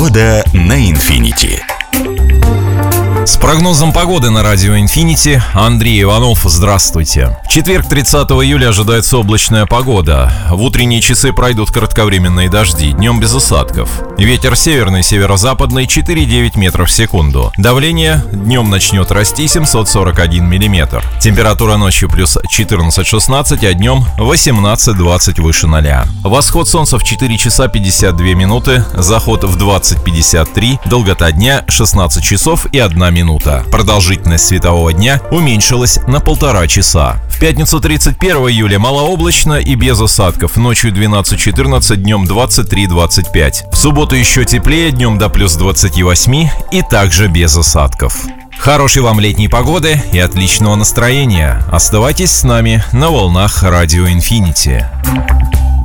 Погода на Инфинити. С прогнозом погоды на радио Infinity Андрей Иванов, здравствуйте. В четверг, 30 июля, ожидается облачная погода. В утренние часы пройдут кратковременные дожди, днем без осадков. Ветер северный, северо-западный 4,9 метров в секунду. Давление днем начнет расти 741 миллиметр. Температура ночью плюс 14-16, а днем 18-20 выше 0. Восход солнца в 4 часа 52 минуты, заход в 20:53, долгота дня 16 часов и 1 минута. Продолжительность светового дня уменьшилась на 1,5 часа. В пятницу 31 июля малооблачно и без осадков. Ночью 12-14, днем 23-25. В субботу еще теплее, днем до плюс 28 и также без осадков. Хорошей вам летней погоды и отличного настроения. Оставайтесь с нами на волнах радио Infinity.